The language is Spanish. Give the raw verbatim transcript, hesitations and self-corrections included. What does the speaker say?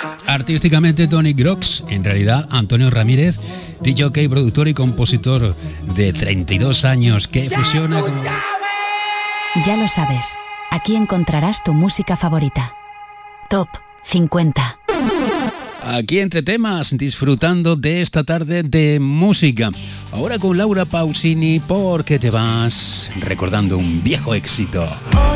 Artísticamente Tony Grox, en realidad Antonio Ramírez, D J, productor y compositor de treinta y dos años que fusiona con... Ya lo sabes, aquí encontrarás tu música favorita. Top cincuenta. Aquí entre temas, disfrutando de esta tarde de música. Ahora con Laura Pausini, porque te vas recordando un viejo éxito.